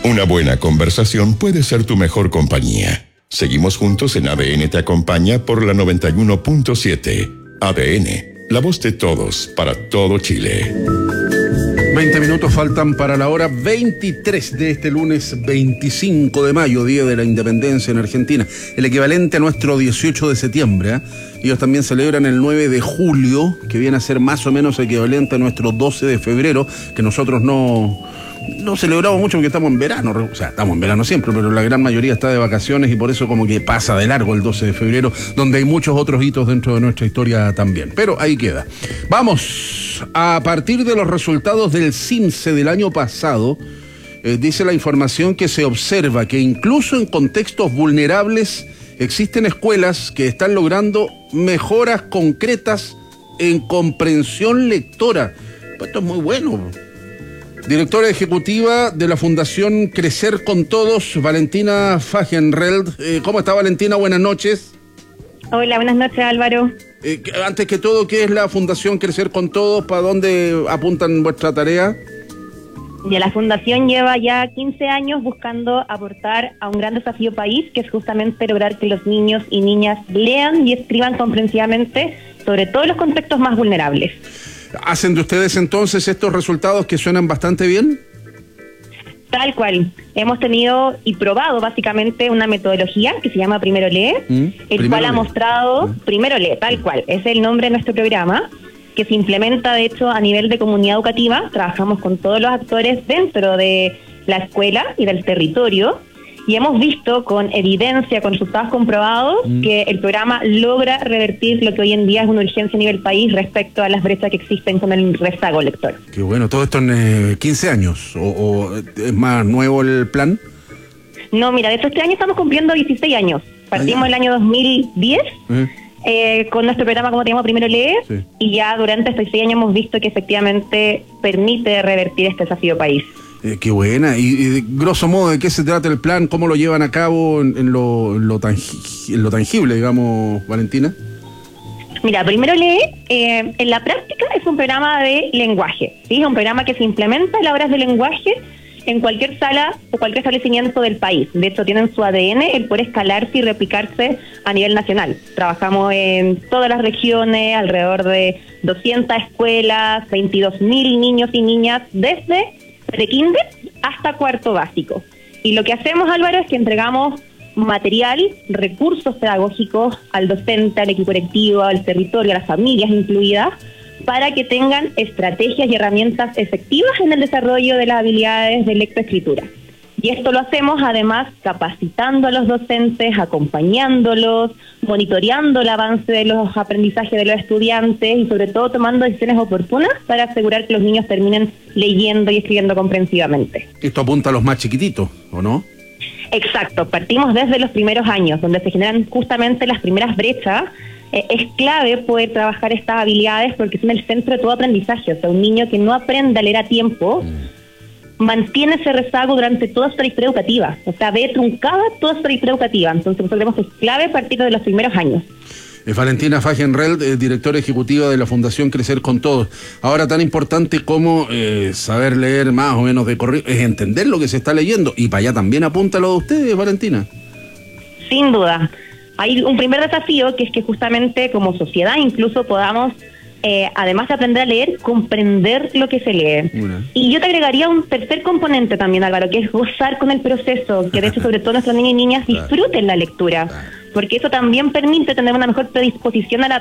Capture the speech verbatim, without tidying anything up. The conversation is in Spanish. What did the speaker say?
Una buena conversación puede ser tu mejor compañía. Seguimos juntos en A D N Te Acompaña por la noventa y uno punto siete. A D N, la voz de todos, para todo Chile. veinte minutos faltan para la hora veintitrés de este lunes veinticinco de mayo, Día de la Independencia en Argentina. El equivalente a nuestro dieciocho de septiembre. ¿eh? Ellos también celebran el nueve de julio, que viene a ser más o menos equivalente a nuestro doce de febrero, que nosotros no... No celebramos mucho porque estamos en verano, o sea, estamos en verano siempre, pero la gran mayoría está de vacaciones y por eso como que pasa de largo el doce de febrero, donde hay muchos otros hitos dentro de nuestra historia también. Pero ahí queda. Vamos, a partir de los resultados del CIMSE del año pasado, eh, dice la información que se observa que incluso en contextos vulnerables existen escuelas que están logrando mejoras concretas en comprensión lectora. Pues esto es muy bueno. Directora ejecutiva de la Fundación Crecer con Todos, Valentina Fagenreld. Eh, ¿Cómo está, Valentina? Buenas noches. Hola, buenas noches, Álvaro. Eh, antes que todo, ¿qué es la Fundación Crecer con Todos? ¿Para dónde apuntan vuestra tarea? Ya, la Fundación lleva ya quince años buscando aportar a un gran desafío país, que es justamente lograr que los niños y niñas lean y escriban comprensivamente, sobre todo en los contextos más vulnerables. ¿Hacen de ustedes entonces estos resultados que suenan bastante bien? Tal cual. Hemos tenido y probado básicamente una metodología que se llama Primero Lee, mm, el cual lee. ha mostrado, mm. Primero Lee, tal cual, es el nombre de nuestro programa, que se implementa de hecho a nivel de comunidad educativa. Trabajamos con todos los actores dentro de la escuela y del territorio, y hemos visto con evidencia, con resultados comprobados, mm. que el programa logra revertir lo que hoy en día es una urgencia a nivel país respecto a las brechas que existen con el rezago lector. Qué bueno, ¿todo esto en eh, quince años? ¿O, ¿O es más nuevo el plan? No, mira, de hecho este año estamos cumpliendo dieciséis años. Partimos el año dos mil diez ¿Eh? Eh, con nuestro programa, como te llamo, Primero Lee, sí. y ya durante estos seis años hemos visto que efectivamente permite revertir este desafío país. Eh, qué buena. Y, y de grosso modo, ¿de qué se trata el plan? ¿Cómo lo llevan a cabo en, en, lo, en, lo, tangi- en lo tangible, digamos, Valentina? Mira, Primero Lee, eh, en la práctica es un programa de lenguaje, ¿sí? Es un programa que se implementa en las horas de lenguaje en cualquier sala o cualquier establecimiento del país. De hecho, tienen su A D N el poder escalarse y replicarse a nivel nacional. Trabajamos en todas las regiones, alrededor de doscientas escuelas, veintidós mil niños y niñas, desde de kinder hasta cuarto básico. Y lo que hacemos, Álvaro, es que entregamos material, recursos pedagógicos al docente, al equipo directivo, al territorio, a las familias incluidas, para que tengan estrategias y herramientas efectivas en el desarrollo de las habilidades de lectoescritura. Y esto lo hacemos además capacitando a los docentes, acompañándolos, monitoreando el avance de los aprendizajes de los estudiantes y sobre todo tomando decisiones oportunas para asegurar que los niños terminen leyendo y escribiendo comprensivamente. Esto apunta a los más chiquititos, ¿o no? Exacto, partimos desde los primeros años, donde se generan justamente las primeras brechas. Eh, es clave poder trabajar estas habilidades porque son el centro de todo aprendizaje. O sea, un niño que no aprende a leer a tiempo mm. mantiene ese rezago durante toda su trayectoria educativa. O sea, ve truncada toda su trayectoria educativa. Entonces nosotros vemos que es clave partir de los primeros años. Es Valentina Fagenreld, eh, directora ejecutiva de la Fundación Crecer con Todos. Ahora, tan importante como eh, saber leer más o menos de corrido, es entender lo que se está leyendo. Y para allá también apunta lo de ustedes, Valentina. Sin duda. Hay un primer desafío que es que justamente como sociedad incluso podamos, eh, además de aprender a leer, comprender lo que se lee. Una. Y yo te agregaría un tercer componente también, Álvaro, que es gozar con el proceso, que de hecho sobre todo nuestros niños y niñas disfruten la lectura, porque eso también permite tener una mejor predisposición a la